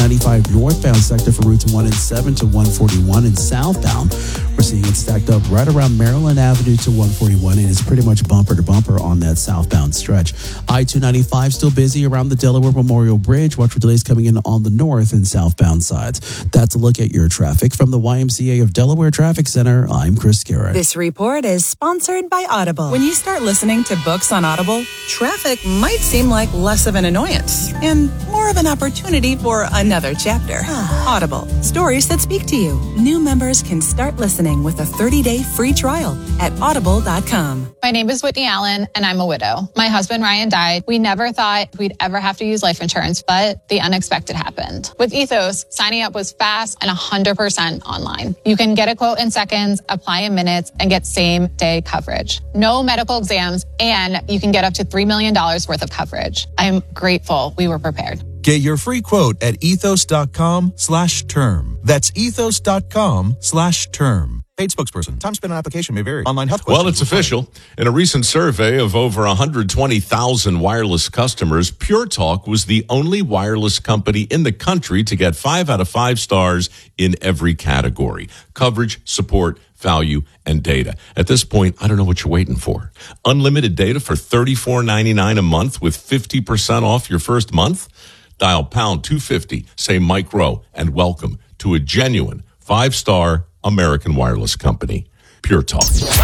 I-295 northbound sector for routes 1 and 7 to 141, and southbound, we're seeing it stacked up right around Maryland Avenue to 141, and it's pretty much bumper to bumper on that southbound stretch. I-295 still busy around the Delaware Memorial Bridge. Watch for delays coming in on the north and southbound sides. That's a look at your traffic. From the YMCA of Delaware Traffic Center, I'm Chris Garrett. This report is sponsored by Audible. When you start listening to books on Audible, traffic might seem like less of an annoyance and more of an opportunity for another chapter. Audible, stories that speak to you. New members can start listening with a 30-day free trial at audible.com. My name is Whitney Allen, and I'm a widow. My husband, Ryan, died. We never thought we'd ever have to use life insurance, but the unexpected happened. With Ethos, signing up was fast and 100% online. You can get a quote in seconds, apply in minutes, and get same-day coverage. No medical exams, and you can get up to $3 million worth of coverage. I'm grateful we were prepared. Get your free quote at ethos.com/term. That's ethos.com/term. Paid spokesperson. Time spent on application may vary. Online health questions. Well, it's official. In a recent survey of over 120,000 wireless customers, Pure Talk was the only wireless company in the country to get 5 out of 5 stars in every category: coverage, support, value, and data. At this point, I don't know what you're waiting for. Unlimited data for $34.99 a month with 50% off your first month? Dial pound 250, say Mike Rowe, and welcome to a genuine 5-star American wireless company, Pure Talk.